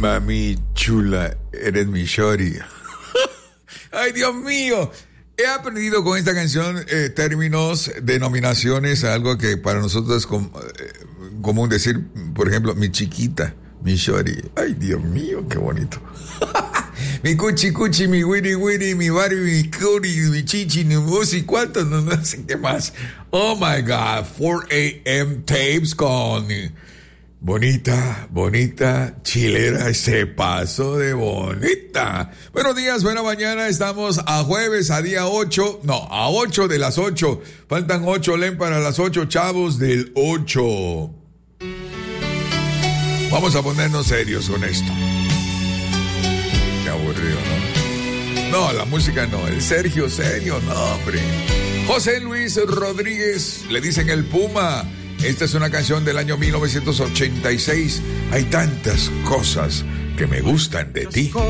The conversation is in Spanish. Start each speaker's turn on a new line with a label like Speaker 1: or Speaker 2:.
Speaker 1: Mami chula, eres mi shorty. Ay, Dios mío. He aprendido con esta canción términos, denominaciones, algo que para nosotros es común decir, por ejemplo, mi chiquita, mi shorty. Ay, Dios mío, qué bonito. Mi cuchi cuchi, mi wiri wiri, mi bari, mi curi, mi chichi, mi musi, ¿cuántos? No sé qué más. Oh my God, 4 a.m. tapes con bonita, chilera, se pasó de bonita. Buenos días, buena mañana, estamos a jueves, a día 8, no, a 8 de las 8. Faltan 8, len para las 8, chavos del 8. Vamos a ponernos serios con esto. Qué aburrido, ¿no? No, la música no, el Sergio serio, no, hombre. José Luis Rodríguez, le dicen el Puma. Esta es una canción del año 1986. Hay tantas cosas que me gustan de ti.